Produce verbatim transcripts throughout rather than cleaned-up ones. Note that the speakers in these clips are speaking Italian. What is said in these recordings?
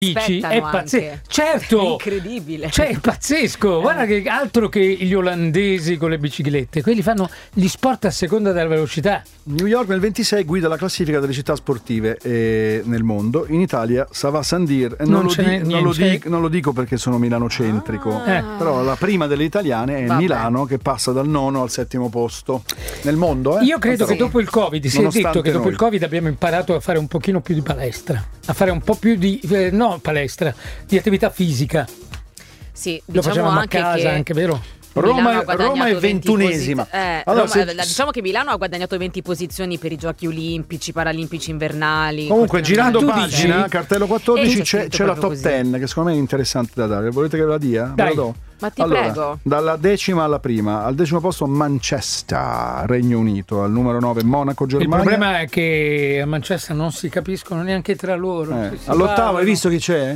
è pazzesco, certo, è incredibile, cioè è pazzesco. Eh. Guarda che altro che gli olandesi con le biciclette, quelli fanno gli sport a seconda della velocità. New York nel ventisei guida la classifica delle città sportive eh, nel mondo. In Italia Sava Sandir, e non, Non lo, ce n'è di- non, lo niente. dico, non lo dico perché sono milanocentrico, Ah. Eh. però la prima delle italiane è Vabbè. Milano, che passa dal nono al settimo posto nel mondo. Eh? Io credo Però- che dopo il Covid, si è Nonostante detto che dopo noi. il Covid abbiamo imparato a fare un pochino più di palestra, a fare un po' più di, eh, no palestra, di attività fisica. Sì, Lo diciamo facevamo a anche casa, che anche, vero? Roma, Milano ha Roma è guadagnato venti ventunesima. posi- eh, Allora, Roma- se- la- diciamo che Milano ha guadagnato venti posizioni per i giochi olimpici, paralimpici invernali. Comunque, girando Tu pagina, dici? cartello Eh, quattordici, c'è c'è, scritto c'è la proprio top così. dieci, che secondo me è interessante da dare. Volete che ve la dia? Ve Dai. la do. Ma ti Allora, prego. dalla decima alla prima, al decimo posto Manchester, Regno Unito, al numero nove Monaco, Il Germania. problema è che a Manchester non si capiscono neanche tra loro. Eh, si- si all'ottavo parlano. hai visto chi c'è?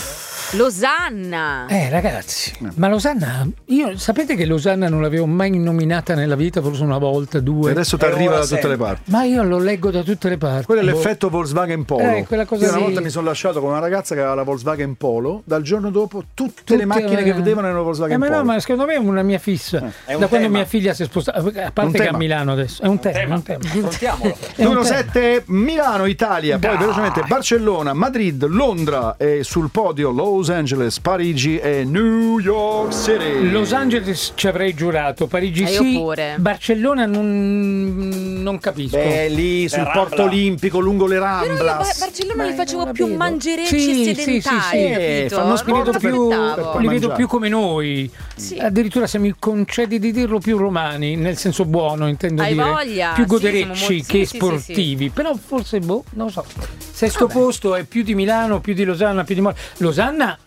Losanna. Eh ragazzi, ma Losanna, io sapete che Losanna non l'avevo mai nominata nella vita, forse una volta, E due. adesso ti E arriva ora da tutte sempre. le parti. Ma io lo leggo da tutte le parti. Quello è Boh. l'effetto Volkswagen Polo. Eh, quella cosa Io una lì. volta mi sono lasciato con una ragazza che aveva la Volkswagen Polo, dal giorno dopo tutte, Tutte le macchine le- che vedevano erano Eh, Volkswagen ma Polo. no, ma secondo me è una mia fissa. È un Da quando tema. mia figlia si è spostata, a Un parte che è a tema. Milano adesso, è un tema. tema. Un tema. Affrontiamolo. È un Numero tema. sette Milano, Italia, poi Dai. velocemente Barcellona, Madrid, Londra e sul podio Los Angeles, Parigi e New York City. Los Angeles ci avrei giurato, Parigi Eh, io sì, pure. Barcellona non, non capisco. Beh, lì sul La Porto Rambla. Olimpico, lungo le Però io Ramblas. Bar- Barcellona li Beh, facevo non più capito. mangerecci Sì, e sì, sedentari, sì, sì. capito? Fanno Non sport me lo Li vedo più, aspettavo. li vedo mangiare. più come noi. Sì. Addirittura, se mi concedi di dirlo, più romani, nel senso buono, intendo Hai dire. voglia, più sì, goderecci siamo molto- che sì, sì, sportivi. Però forse, boh, non lo so. Sesto posto è più di Milano, più di Losanna, più di Mo- Losanna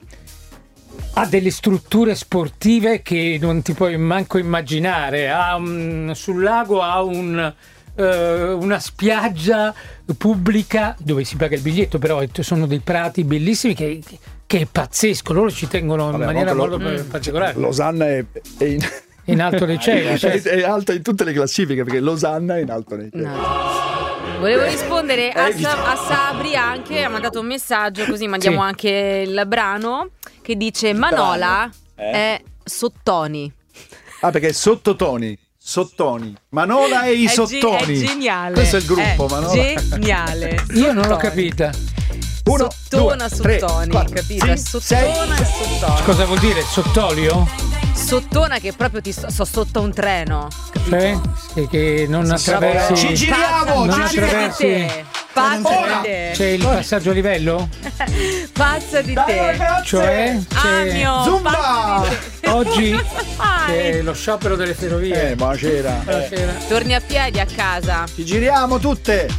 ha delle strutture sportive che non ti puoi manco immaginare. Ha un- sul lago ha un, eh, una spiaggia pubblica dove si paga il biglietto, però sono dei prati bellissimi che, che è pazzesco. Loro ci tengono in Vabbè, maniera molto molto lo- particolare. Losanna è, è in, In alto dei cieli, cioè. è, è alta in tutte le classifiche, perché Losanna è in alto nei cieli. No. Volevo rispondere a, Eh, Sa- a Sabri anche, ha mandato un messaggio, così mandiamo Sì. anche il brano, che dice Manola Eh? è sottoni. Ah, perché è sottotoni. Sottoni. Manola e i È ge- sottoni. È geniale. Questo è il gruppo, È Manola. geniale. Io non l'ho Sottoni. capita. Uno, Sottona due, tre, sottoni, quattro, capito? sì, È sottona sei. e sottoni. Cosa vuol dire? Sottolio? Sottona che proprio ti sto, sto sotto a un treno. Cioè? Che, che non attraversi. Ci giriamo, non ci Pazza attraversi. di te. Pazza di te. C'è il passaggio a livello? Pazza di te. Cioè? C'è- Amio. Zumba! pazza di te. Oggi Fai. c'è lo sciopero delle ferrovie. Eh, buonasera. Buonasera. Torni a piedi a casa. Ci giriamo tutte.